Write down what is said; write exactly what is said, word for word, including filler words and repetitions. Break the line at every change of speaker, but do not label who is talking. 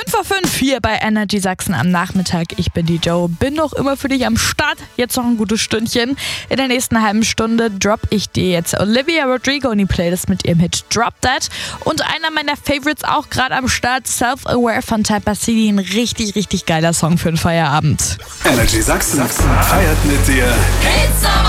vor fünf hier bei Energy Sachsen am Nachmittag. Ich bin die Joe, bin noch immer für dich am Start. Jetzt noch ein gutes Stündchen. In der nächsten halben Stunde drop ich dir jetzt Olivia Rodrigo in die Playlist mit ihrem Hit Drop That. Und einer meiner Favorites auch gerade am Start, Self-Aware von Typa City. Ein richtig, richtig geiler Song für den Feierabend.
Energy Sachsen feiert mit dir.
It's